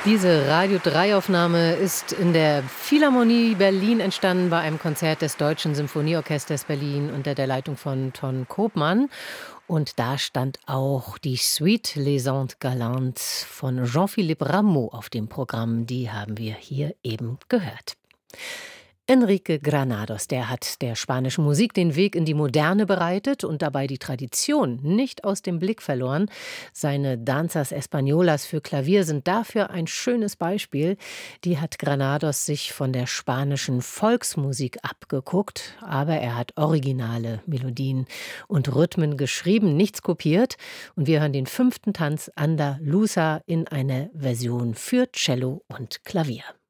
Diese Radio-3-Aufnahme ist in der Philharmonie Berlin entstanden bei einem Konzert des Deutschen Symphonieorchesters Berlin unter der Leitung von Ton Koopman. Und da stand auch die Suite Les Andes Galantes von Jean-Philippe Rameau auf dem Programm. Die haben wir hier eben gehört. Enrique Granados, der hat der spanischen Musik den Weg in die Moderne bereitet und dabei die Tradition nicht aus dem Blick verloren. Seine Danzas Españolas für Klavier sind dafür ein schönes Beispiel. Die hat Granados sich von der spanischen Volksmusik abgeguckt, aber er hat originale Melodien und Rhythmen geschrieben, nichts kopiert. Und wir hören den 5. Tanz Andaluza in einer Version für Cello und Klavier.